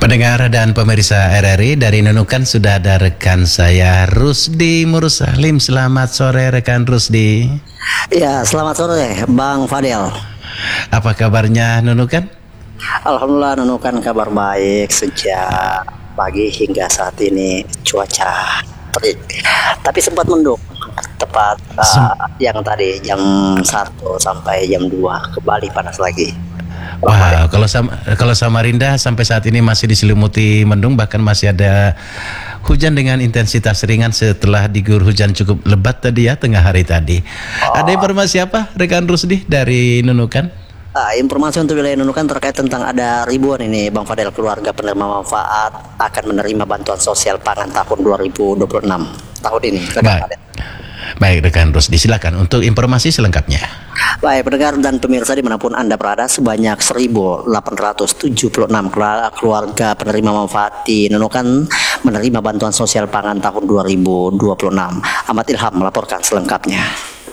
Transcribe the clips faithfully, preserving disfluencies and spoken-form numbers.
Pendengar dan pemirsa R R I, dari Nunukan sudah ada rekan saya Rusdi Mursalim. Selamat sore rekan Rusdi. Ya, selamat sore Bang Fadel. Apa kabarnya Nunukan? Alhamdulillah Nunukan kabar baik sejak pagi hingga saat ini cuaca terik. Tapi sempat mendung. Tepat uh, yang tadi jam satu sampai jam dua kembali panas lagi. Wah, wow, kalau sama, kalau Samarinda sampai saat ini masih diselimuti mendung, bahkan masih ada hujan dengan intensitas ringan setelah diguyur hujan cukup lebat tadi ya, tengah hari tadi. Oh. Ada informasi apa rekan Rusdi dari Nunukan? Uh, informasi untuk wilayah Nunukan terkait tentang ada ribuan ini Bang Fadel keluarga penerima manfaat akan menerima bantuan sosial pangan tahun dua ribu dua puluh enam tahun ini. Baik. Baik rekan Rusdi, silakan untuk informasi selengkapnya. Baik pendengar dan pemirsa dimanapun Anda berada, sebanyak seribu delapan ratus tujuh puluh enam keluarga penerima manfaat di Nunukan menerima bantuan sosial pangan tahun dua ribu dua puluh enam. Ahmad Ilham melaporkan selengkapnya.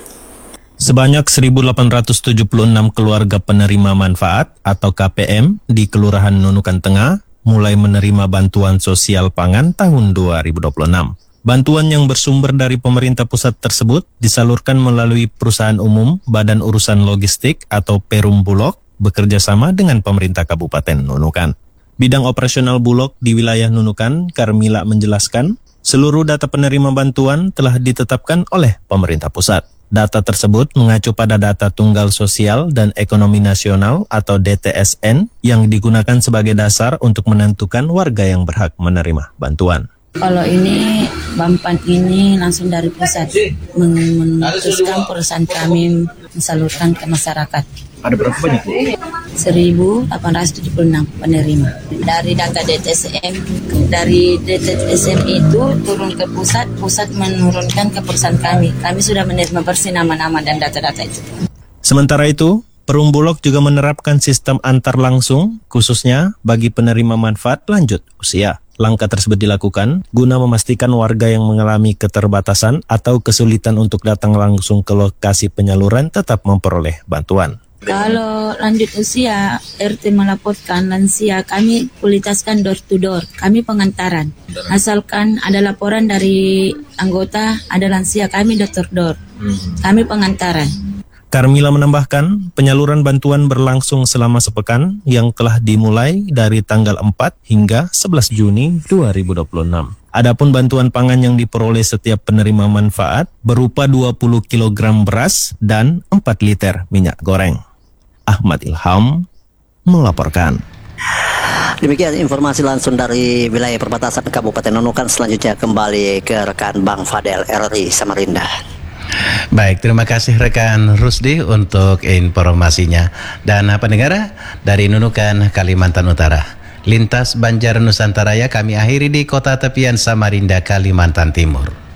Sebanyak seribu delapan ratus tujuh puluh enam keluarga penerima manfaat atau K P M di Kelurahan Nunukan Tengah mulai menerima bantuan sosial pangan tahun dua ribu dua puluh enam. Bantuan yang bersumber dari pemerintah pusat tersebut disalurkan melalui perusahaan umum Badan Urusan Logistik atau Perum Bulog bekerja sama dengan pemerintah Kabupaten Nunukan. Bidang operasional Bulog di wilayah Nunukan, Karmila menjelaskan, seluruh data penerima bantuan telah ditetapkan oleh pemerintah pusat. Data tersebut mengacu pada data Tunggal Sosial dan Ekonomi Nasional atau D T S N yang digunakan sebagai dasar untuk menentukan warga yang berhak menerima bantuan. Kalau ini Bampan ini langsung dari pusat memutuskan perusahaan kami mensalurkan ke masyarakat. Ada berapa banyak? seribu delapan ratus tujuh puluh enam penerima. Dari data D T S M, dari D T S M itu turun ke pusat, pusat menurunkan ke perusahaan kami. Kami sudah menerima bersih nama-nama dan data-data itu. Sementara itu, Perum Bulog juga menerapkan sistem antar langsung, khususnya bagi penerima manfaat lanjut usia. Langkah tersebut dilakukan guna memastikan warga yang mengalami keterbatasan atau kesulitan untuk datang langsung ke lokasi penyaluran tetap memperoleh bantuan. Kalau lanjut usia, R T melaporkan lansia, kami kualitaskan door to door, kami pengantaran. Asalkan ada laporan dari anggota, ada lansia, kami door to door, kami pengantaran. Karmila menambahkan, penyaluran bantuan berlangsung selama sepekan yang telah dimulai dari tanggal empat hingga sebelas Juni dua ribu dua puluh enam. Adapun bantuan pangan yang diperoleh setiap penerima manfaat berupa dua puluh kilogram beras dan empat liter minyak goreng. Ahmad Ilham melaporkan. Demikian informasi langsung dari wilayah perbatasan Kabupaten Nunukan. Selanjutnya kembali ke rekan Bang Fadel R R I Samarinda. Baik, terima kasih rekan Rusdi untuk informasinya. Dan pendengar dari Nunukan, Kalimantan Utara, lintas Banjar Nusantara kami akhiri di kota tepian Samarinda, Kalimantan Timur.